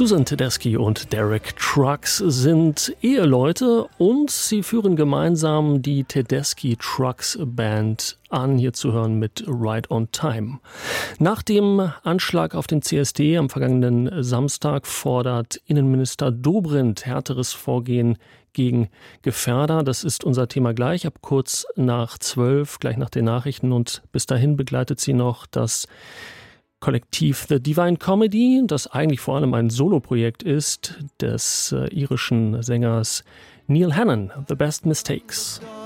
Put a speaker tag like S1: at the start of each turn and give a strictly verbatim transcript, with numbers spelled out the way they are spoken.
S1: Susan Tedeschi und Derek Trucks sind Eheleute und sie führen gemeinsam die Tedeschi Trucks Band an, hier zu hören mit Right on Time. Nach dem Anschlag auf den C S D am vergangenen Samstag fordert Innenminister Dobrindt härteres Vorgehen gegen Gefährder. Das ist unser Thema gleich ab kurz nach zwölf, gleich nach den Nachrichten, und bis dahin begleitet sie noch das Kollektiv The Divine Comedy, das eigentlich vor allem ein Soloprojekt ist, des äh, irischen Sängers Neil Hannon, The Best Mistakes.